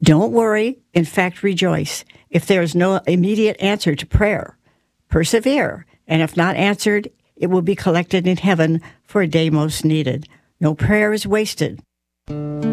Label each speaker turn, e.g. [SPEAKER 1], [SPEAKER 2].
[SPEAKER 1] Don't worry, in fact, rejoice. If there is no immediate answer to prayer, persevere, and if not answered, it will be collected in heaven for a day most needed. No prayer is wasted.